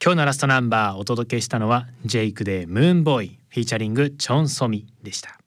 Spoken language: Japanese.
今日のラストナンバーお届けしたのはジェイクでムーンボーイフィーチャリングチョンソミでした。